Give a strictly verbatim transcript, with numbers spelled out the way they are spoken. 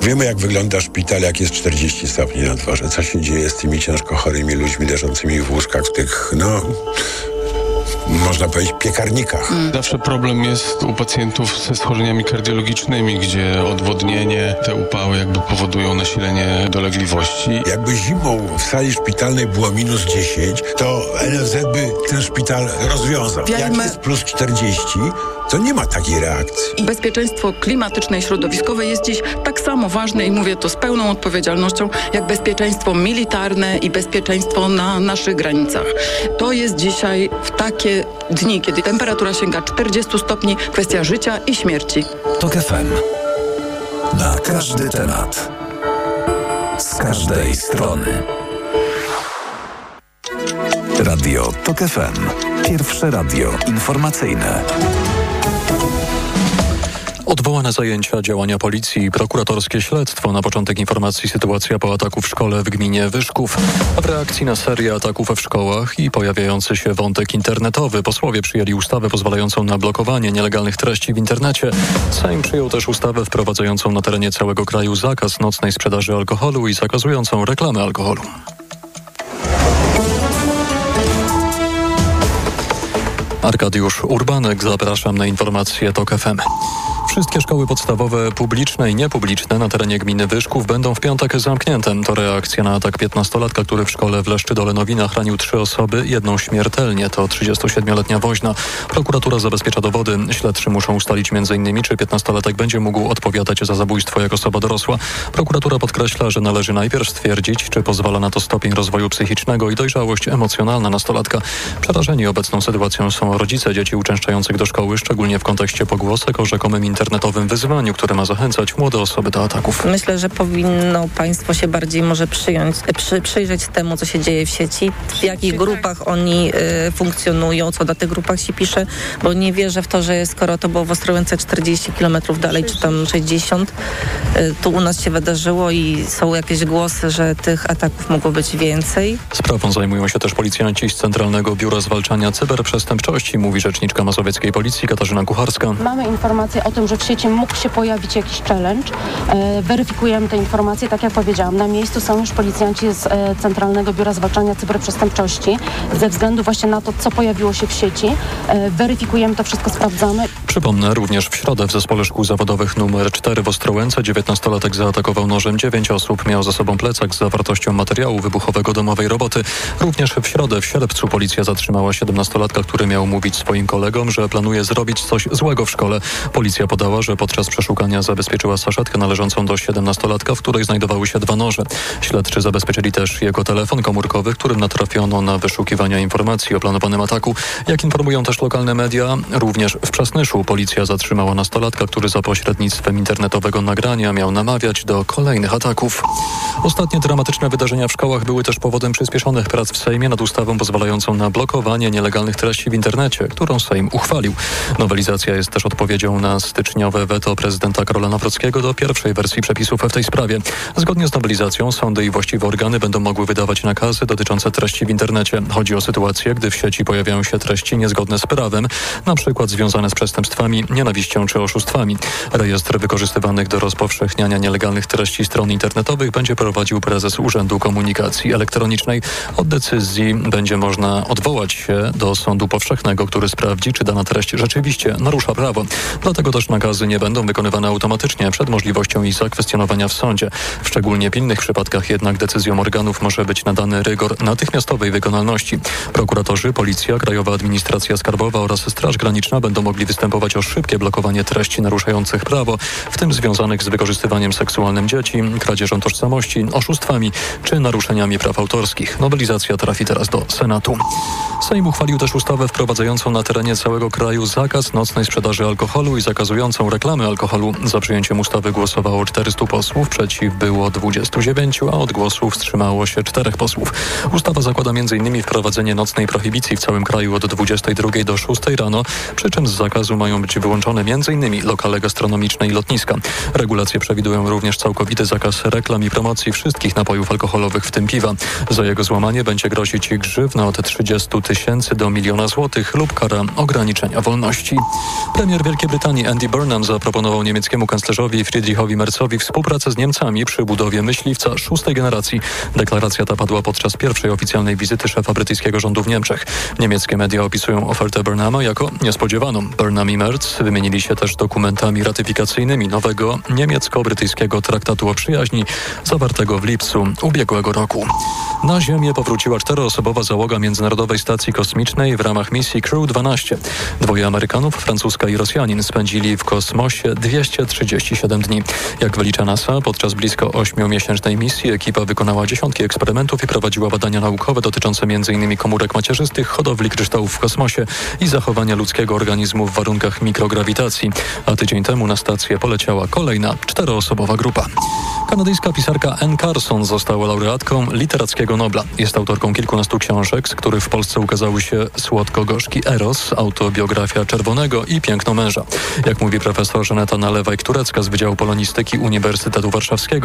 Wiemy, jak wygląda szpital, jak jest czterdzieści stopni na dworze. Co się dzieje z tymi ciężko chorymi ludźmi leżącymi w łóżkach, w tych, no... można powiedzieć, piekarnikach. Zawsze problem jest u pacjentów ze schorzeniami kardiologicznymi, gdzie odwodnienie, te upały jakby powodują nasilenie dolegliwości. Jakby zimą w sali szpitalnej było minus dziesięć, to N F Z by ten szpital rozwiązał. Jak jest plus czterdzieści, to nie ma takiej reakcji. Bezpieczeństwo klimatyczne i środowiskowe jest dziś tak samo ważne i mówię to z pełną odpowiedzialnością, jak bezpieczeństwo militarne i bezpieczeństwo na naszych granicach. To jest dzisiaj w takie dni, kiedy temperatura sięga czterdzieści stopni, kwestia życia i śmierci. TOK F M. Na każdy temat. Z każdej strony. Radio TOK F M. Pierwsze radio informacyjne. Odwołane zajęcia, działania policji i prokuratorskie śledztwo. Na początek informacji sytuacja po ataku w szkole w gminie Wyszków. W reakcji na serię ataków w szkołach i pojawiający się wątek internetowy posłowie przyjęli ustawę pozwalającą na blokowanie nielegalnych treści w internecie. Sejm przyjął też ustawę wprowadzającą na terenie całego kraju zakaz nocnej sprzedaży alkoholu i zakazującą reklamy alkoholu. Arkadiusz Urbanek, zapraszam na informacje TOK F M. Wszystkie szkoły podstawowe, publiczne i niepubliczne na terenie gminy Wyszków będą w piątek zamknięte. To reakcja na atak piętnastolatka, który w szkole w Leszczydole-Nowinach ranił trzy osoby, jedną śmiertelnie. To trzydziestosiedmioletnia woźna. Prokuratura zabezpiecza dowody. Śledczy muszą ustalić między innymi, czy piętnastolatek będzie mógł odpowiadać za zabójstwo jak osoba dorosła. Prokuratura podkreśla, że należy najpierw stwierdzić, czy pozwala na to stopień rozwoju psychicznego i dojrzałość emocjonalna nastolatka. Przerażeni obecną sytuacją są rodzice dzieci uczęszczających do szkoły, szczególnie w kontekście pogłosek o rzekomym internetowym wyzwaniu, które ma zachęcać młode osoby do ataków. Myślę, że powinno państwo się bardziej może przyjąć, przy, przyjrzeć temu, co się dzieje w sieci, w jakich grupach oni y, funkcjonują, co na tych grupach się pisze, bo nie wierzę w to, że skoro to było w Ostrołęce czterdzieści kilometrów dalej, czy tam sześćdziesiąt, y, tu u nas się wydarzyło i są jakieś głosy, że tych ataków mogło być więcej. Sprawą zajmują się też policjanci z Centralnego Biura Zwalczania Cyberprzestępczości, mówi rzeczniczka mazowieckiej policji Katarzyna Kucharska. Mamy informację o tym, że w sieci mógł się pojawić jakiś challenge. E, weryfikujemy te informacje. Tak jak powiedziałam, na miejscu są już policjanci z e, Centralnego Biura Zwalczania Cyberprzestępczości. Ze względu właśnie na to, co pojawiło się w sieci. E, weryfikujemy to wszystko, sprawdzamy. Przypomnę, również w środę w Zespole Szkół Zawodowych numer cztery w Ostrołęce dziewiętnastolatek zaatakował nożem dziewięć osób. Miał za sobą plecak z zawartością materiału wybuchowego domowej roboty. Również w środę w Sierpcu policja zatrzymała siedemnastolatka, który miał mówić swoim kolegom, że planuje zrobić coś złego w szkole. Policja podała, że podczas przeszukania zabezpieczyła saszetkę należącą do siedemnastolatka, w której znajdowały się dwa noże. Śledczy zabezpieczyli też jego telefon komórkowy, w którym natrafiono na wyszukiwania informacji o planowanym ataku. Jak informują też lokalne media, również w Przasnyszu policja zatrzymała nastolatka, który za pośrednictwem internetowego nagrania miał namawiać do kolejnych ataków. Ostatnie dramatyczne wydarzenia w szkołach były też powodem przyspieszonych prac w Sejmie nad ustawą pozwalającą na blokowanie nielegalnych treści w internecie, którą Sejm uchwalił. Nowelizacja jest też odpowiedzią na styczniowe weto prezydenta Karola Nawrockiego do pierwszej wersji przepisów w tej sprawie. Zgodnie z nowelizacją sądy i właściwe organy będą mogły wydawać nakazy dotyczące treści w internecie. Chodzi o sytuację, gdy w sieci pojawiają się treści niezgodne z prawem, na przykład związane z przestępstwami, nienawiścią czy oszustwami. Rejestr wykorzystywanych do rozpowszechniania nielegalnych treści stron internetowych będzie prowadził prezes Urzędu Komunikacji Elektronicznej. Od decyzji będzie można odwołać się do sądu powszechnego, który sprawdzi, czy dana treść rzeczywiście narusza prawo. Dlatego też nakazy nie będą wykonywane automatycznie przed możliwością ich zakwestionowania w sądzie. W szczególnie pilnych przypadkach jednak decyzją organów może być nadany rygor natychmiastowej wykonalności. Prokuratorzy, Policja, Krajowa Administracja Skarbowa oraz Straż Graniczna będą mogli występować o szybkie blokowanie treści naruszających prawo, w tym związanych z wykorzystywaniem seksualnym dzieci, kradzieżą tożsamości, oszustwami czy naruszeniami praw autorskich. Nowelizacja trafi teraz do Senatu. Sejm uchwalił też ustawę wprowadzającą na terenie całego kraju zakaz nocnej sprzedaży alkoholu i zakazującą reklamy alkoholu. Za przyjęciem ustawy głosowało czterystu posłów, przeciw było dwudziestu dziewięciu, a od głosu wstrzymało się czterech posłów. Ustawa zakłada między innymi wprowadzenie nocnej prohibicji w całym kraju od dwudziestej drugiej do szóstej rano, przy czym z zakazu mają być wyłączone między innymi lokale gastronomiczne i lotniska. Regulacje przewidują również całkowity zakaz reklam i promocji wszystkich napojów alkoholowych, w tym piwa. Za jego złamanie będzie grozić grzywna od trzydziestu tysięcy do miliona złotych karnych lub kara ograniczenia wolności. Premier Wielkiej Brytanii Andy Burnham zaproponował niemieckiemu kanclerzowi Friedrichowi Merzowi współpracę z Niemcami przy budowie myśliwca szóstej generacji. Deklaracja ta padła podczas pierwszej oficjalnej wizyty szefa brytyjskiego rządu w Niemczech. Niemieckie media opisują ofertę Burnhama jako niespodziewaną. Burnham i Merz wymienili się też dokumentami ratyfikacyjnymi nowego niemiecko-brytyjskiego traktatu o przyjaźni zawartego w lipcu ubiegłego roku. Na Ziemię powróciła czteroosobowa załoga Międzynarodowej Stacji Kosmicznej w ramach misji Crew dwanaście. Dwoje Amerykanów, Francuska i Rosjanin, spędzili w kosmosie dwieście trzydzieści siedem dni. Jak wylicza NASA, podczas blisko ośmiomiesięcznej misji ekipa wykonała dziesiątki eksperymentów i prowadziła badania naukowe dotyczące m in komórek macierzystych, hodowli kryształów w kosmosie i zachowania ludzkiego organizmu w warunkach mikrograwitacji. A tydzień temu na stację poleciała kolejna czteroosobowa grupa. Kanadyjska pisarka Anne Carson została laureatką Literackiego Nobla. Jest autorką kilkunastu książek, z których w Polsce ukazały się Słodko-gorzki Eros, autobiografia Czerwonego i Piękno męża. Jak mówi profesor Żaneta Nalewajk-Turecka z Wydziału Polonistyki Uniwersytetu Warszawskiego,